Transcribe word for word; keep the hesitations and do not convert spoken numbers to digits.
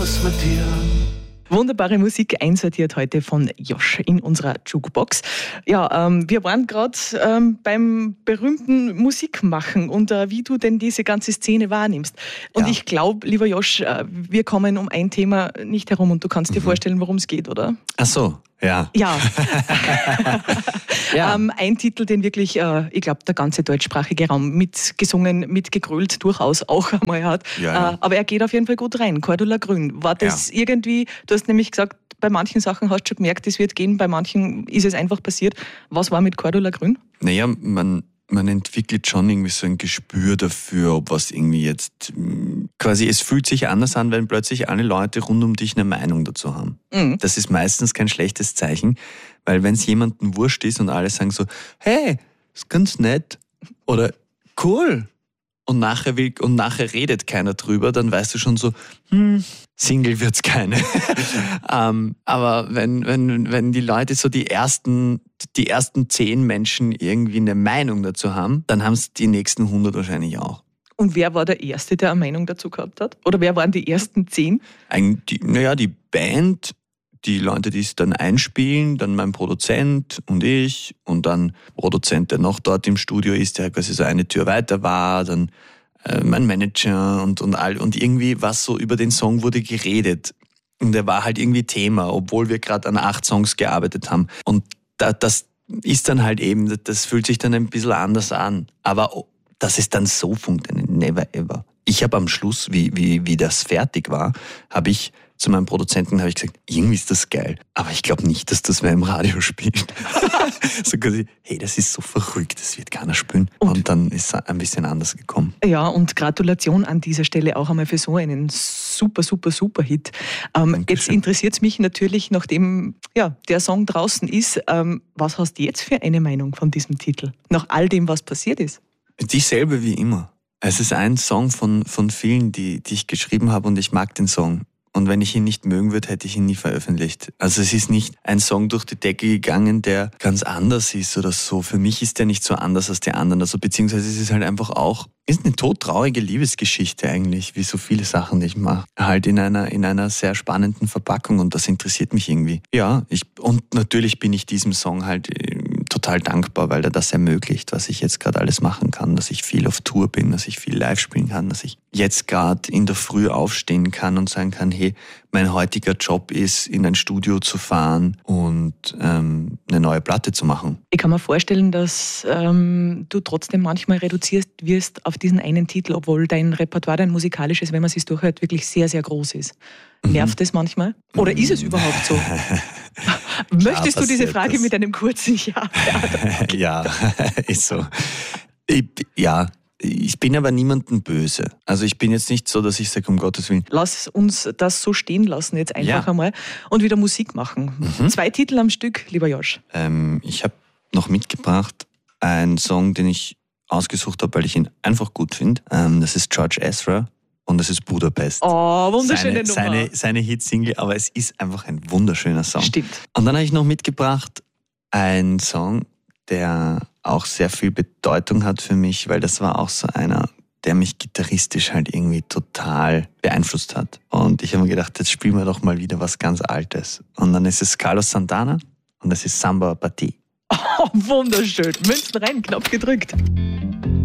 los mit dir? Wunderbare Musik einsortiert heute von Josh in unserer Jukebox. Ja, ähm, wir waren gerade ähm, beim berühmten Musikmachen und äh, wie du denn diese ganze Szene wahrnimmst. Und Ja. ich glaube, lieber Josh, äh, wir kommen um ein Thema nicht herum und du kannst dir Mhm. vorstellen, worum es geht, oder? Ach so, ja. Ja. Ja. ähm, ein Titel, den wirklich, äh, ich glaube, der ganze deutschsprachige Raum mitgesungen, mitgegrölt durchaus auch einmal hat. Ja, ja. Äh, aber er geht auf jeden Fall gut rein. Cordula Grün. War das Ja. irgendwie, du hast nämlich gesagt, bei manchen Sachen hast du schon gemerkt, es wird gehen, bei manchen ist es einfach passiert. Was war mit Cordula Grün? Naja, man, man entwickelt schon irgendwie so ein Gespür dafür, ob was irgendwie jetzt mh, quasi, es fühlt sich anders an, wenn plötzlich alle Leute rund um dich eine Meinung dazu haben. Mhm. Das ist meistens kein schlechtes Zeichen, weil wenn es jemandem wurscht ist und alle sagen so, hey, ist ganz nett oder cool und nachher, will, und nachher redet keiner drüber, dann weißt du schon so, hm, Single wird's keine. ähm, aber wenn, wenn, wenn die Leute so die ersten, die ersten zehn Menschen irgendwie eine Meinung dazu haben, dann haben es die nächsten hundert wahrscheinlich auch. Und wer war der Erste, der eine Meinung dazu gehabt hat? Oder wer waren die ersten zehn? Eigentlich, die, naja, die Band, die Leute, die es dann einspielen, dann mein Produzent und ich und dann Produzent, der noch dort im Studio ist, der quasi so eine Tür weiter war, dann äh, mein Manager und, und all. Und irgendwie was so über den Song wurde geredet. Und der war halt irgendwie Thema, obwohl wir gerade an acht Songs gearbeitet haben. Und da, das ist dann halt eben, das fühlt sich dann ein bisschen anders an. Aber oh, dass es dann so funktioniert, never ever. Ich habe am Schluss, wie, wie, wie das fertig war, habe ich zu meinem Produzenten habe ich gesagt, irgendwie ist das geil, aber ich glaube nicht, dass das wer im Radio spielt. So quasi, hey, das ist so verrückt, das wird keiner spielen. Und, und dann ist es ein bisschen anders gekommen. Ja, und Gratulation an dieser Stelle auch einmal für so einen super, super, super Hit. Ähm, jetzt interessiert es mich natürlich, nachdem ja, der Song draußen ist, ähm, was hast du jetzt für eine Meinung von diesem Titel? Nach all dem, was passiert ist? Dieselbe wie immer. Es ist ein Song von, von vielen, die, die ich geschrieben habe und ich mag den Song. Und wenn ich ihn nicht mögen würde, hätte ich ihn nie veröffentlicht. Also es ist nicht ein Song durch die Decke gegangen, der ganz anders ist oder so. Für mich ist der nicht so anders als die anderen. Also beziehungsweise es ist halt einfach auch, ist eine todtraurige Liebesgeschichte eigentlich, wie so viele Sachen, die ich mache. Halt in einer, in einer sehr spannenden Verpackung und das interessiert mich irgendwie. Ja, ich, und natürlich bin ich diesem Song halt total dankbar, weil er das ermöglicht, was ich jetzt gerade alles machen kann, dass ich viel auf Tour bin, dass ich viel live spielen kann, dass ich jetzt gerade in der Früh aufstehen kann und sagen kann, hey, mein heutiger Job ist, in ein Studio zu fahren und ähm, eine neue Platte zu machen. Ich kann mir vorstellen, dass ähm, du trotzdem manchmal reduziert wirst auf diesen einen Titel, obwohl dein Repertoire, dein musikalisches, wenn man es sich durchhört, wirklich sehr, sehr groß ist. Nervt es manchmal? Oder ist es überhaupt so? Möchtest du diese Frage das. mit einem kurzen Ja beantworten? Ja, ist so. Ich, ja, ich bin aber niemandem böse. Also ich bin jetzt nicht so, dass ich sage, um Gottes Willen. Lass uns das so stehen lassen jetzt einfach Ja. einmal und wieder Musik machen. Mhm. Zwei Titel am Stück, lieber Josh. Ähm, ich habe noch mitgebracht einen Song, den ich ausgesucht habe, weil ich ihn einfach gut finde. Ähm, das ist George Ezra und das ist Budapest. Oh, wunderschöne seine, Nummer. Seine, seine Hitsingle, aber es ist einfach ein wunderschöner Song. Stimmt. Und dann habe ich noch mitgebracht einen Song, der auch sehr viel Bedeutung hat für mich, weil das war auch so einer, der mich gitarristisch halt irgendwie total beeinflusst hat. Und ich habe mir gedacht, jetzt spielen wir doch mal wieder was ganz Altes. Und dann ist es Carlos Santana und das ist Samba Party. Oh, wunderschön. Münzen rein, Knopf gedrückt.